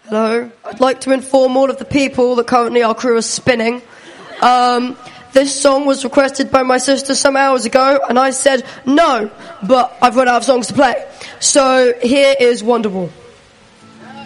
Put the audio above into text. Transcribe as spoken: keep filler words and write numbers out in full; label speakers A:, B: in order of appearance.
A: Hello. I'd like to inform all of the people that currently our crew is spinning. Um, this song was requested by my sister some hours ago, and I said no, but I've run out of songs to play. So here is Wonderwall.